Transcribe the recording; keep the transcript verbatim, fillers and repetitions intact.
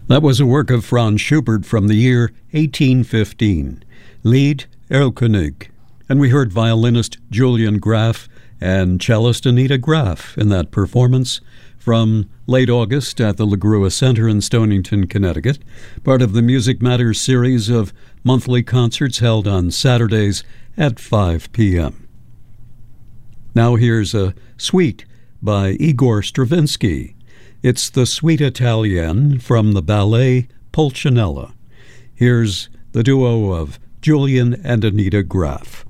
That was a work of Franz Schubert from the year eighteen fifteen, Lied Erlkönig. And we heard violinist Julian Graf and cellist Anita Graf in that performance from late August at the LaGrua Center in Stonington, Connecticut, part of the Music Matters series of monthly concerts held on Saturdays at five p.m. Now here's a suite by Igor Stravinsky. It's the Suite Italienne from the ballet Pulcinella. Here's the duo of Julian and Anita Graf.